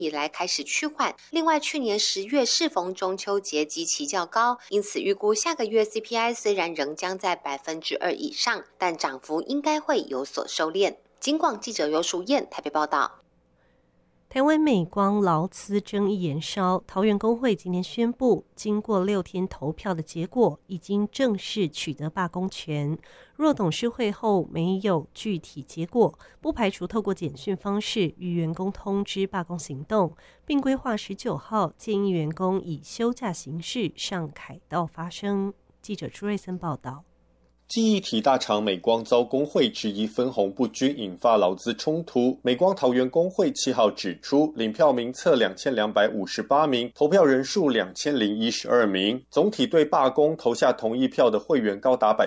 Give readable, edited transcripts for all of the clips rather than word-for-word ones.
以来开始趋缓。另外，去年10月适逢中秋节基期较高，因此预估下个月 CPI 虽然仍将在2%以上，但涨幅应该会有所收敛。警广记者尤淑燕台北报道。 台湾美光劳资争议延烧，桃园工会今天宣布，经过6天投票的结果，已经正式取得罢工权。若董事会后没有具体结果，不排除透过简讯方式与员工通知罢工行动，并规划19号建议员工以休假形式上凯道发声。记者朱瑞森报道。 记忆体大厂美光遭工会质疑分红不均，引发劳资冲突。美光桃园工会7号指出，领票名册2258名，投票人数2012名，总体对罢工投下同意票的会员高达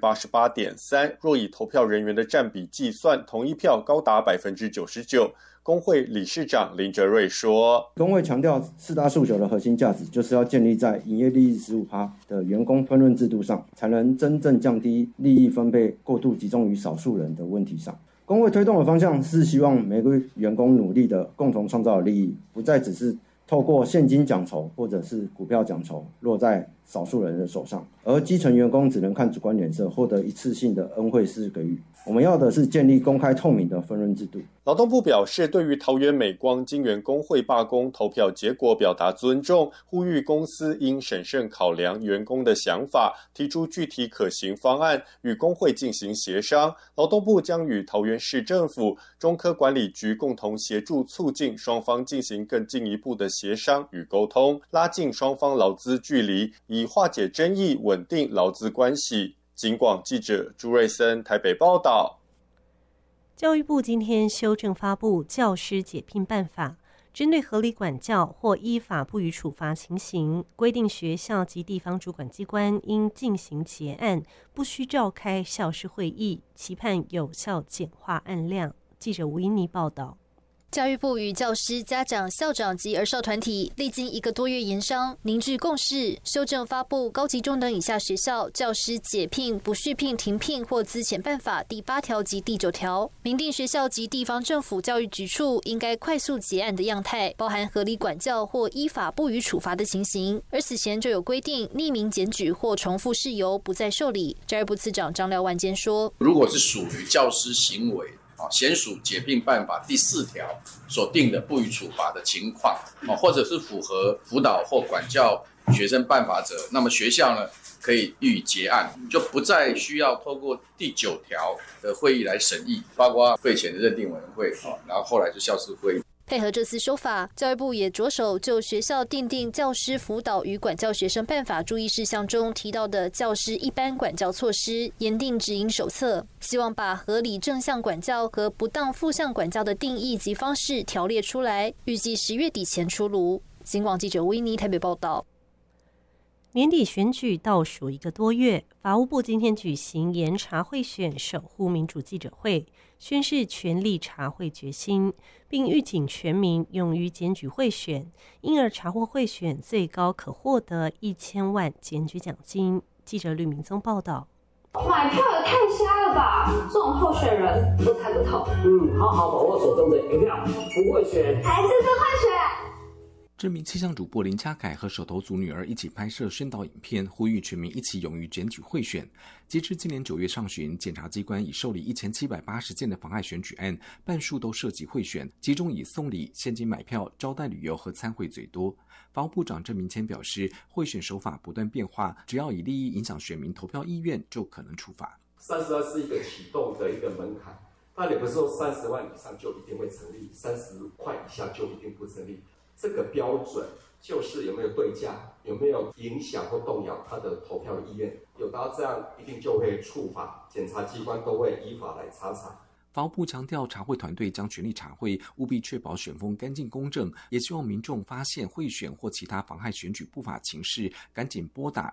88.3%， 若以投票人员的占比计算，同意票高达 99%。工会理事长林哲瑞说， 工会强调4大诉求的核心价值就是要建立在营业利益 15% 的员工分润制度上，才能真正降低利益分配过度集中于少数人的问题上。工会推动的方向是希望每个员工努力的共同创造的利益，不再只是透过现金奖酬或者是股票奖酬落在少数人的手上，而基层员工只能看主观脸色，获得一次性的恩惠式给予。我们要的是建立公开透明的分润制度。 劳动部表示，对于桃园美光晶圆工会罢工投票结果表达尊重，呼吁公司应审慎考量员工的想法，提出具体可行方案，与工会进行协商。劳动部将与桃园市政府、中科管理局共同协助促进双方进行更进一步的协商与沟通，拉近双方劳资距离，以化解争议，稳定劳资关系。警广记者朱瑞森台北报道。 教育部今天修正发布教师解聘办法，针对合理管教或依法不予处罚情形，规定学校及地方主管机关应进行结案，不需召开校事会议，期盼有效简化案量。记者吴英妮报道。 教育部与教师、家长、校长及儿少团体历经1个多月研商，凝聚共识，修正发布高级中等以下学校教师解聘、不续聘、停聘或资遣办法第8条及第9条，明定学校及地方政府教育局处应该快速结案的样态，包含合理管教或依法不予处罚的情形。而此前就有规定，匿名检举或重复事由不再受理。教育部次长张廖万坚说， 如果是属于教师行为娴属解聘办法第4条所定的不予处罚的情况，或者是符合辅导或管教学生办法者，那么学校呢可以予以结案，就不再需要透过第9条的会议来审议，包括会前的认定委员会，然后后来就校事会议。 配合这次修法，教育部也着手就学校订定教师辅导与管教学生办法注意事项中提到的教师一般管教措施，研定指引手册，希望把合理正向管教和不当负向管教的定义及方式条列出来，预计10月底前出炉。警广记者维尼台北报道。 年底选举倒数1个多月，法务部今天举行严查贿选守护民主记者会，宣示全力查贿决心，并预警全民勇于检举贿选，因而查获贿选最高可获得1000万检举奖金。记者吕明宗报道。 买票也太瞎了吧！这种候选人我才不投。 好好把握手中的一票，不会选还是不会选。 知名气象主播林嘉凯和手头族女儿一起拍摄宣导影片，呼吁全民一起勇于检举贿选。截至今年9月上旬，检察机关已受理1780件的妨碍选举案，半数都涉及贿选，其中以送礼、现金买票、招待旅游和参会最多。法务部长郑明谦表示，贿选手法不断变化，只要以利益影响选民投票意愿，就可能处罚。 30万是一个启动的一个门槛，但也不是说30万以上就一定会成立，30块以下就一定不成立。这个标准就是有没有对价，有没有影响或动摇他的投票意愿，有达到这样一定就会处罚，检察机关都会依法来查查。 法务部强调，查贿团队将全力查贿，务必确保选风干净公正，也希望民众发现贿选或其他妨害选举不法情事，赶紧拨打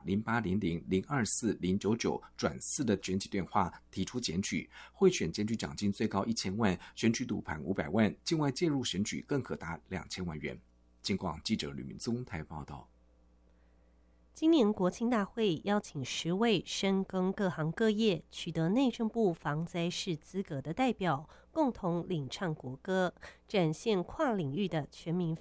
0800-024-099-4的检举电话提出检举。贿选检举奖金最高1000万，选举赌盘500万，境外介入选举更可达2000万元。警广记者吕明宗台报道。 今年国庆大会邀请10位深耕各行各业、取得内政部防灾士资格的代表，共同领唱国歌，展现跨领域的全民